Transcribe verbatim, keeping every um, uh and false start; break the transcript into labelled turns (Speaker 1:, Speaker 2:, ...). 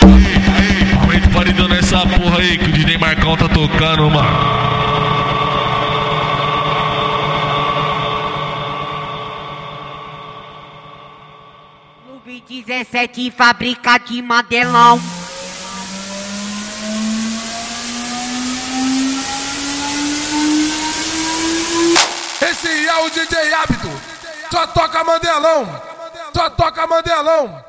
Speaker 1: Aumenta o paredão nessa porra aí que o D J Marcão tá tocando, mano.
Speaker 2: Clube dezessete, fábrica de Mandelão.
Speaker 3: Esse é o D J Hábito, só toca Mandelão, só toca Mandelão.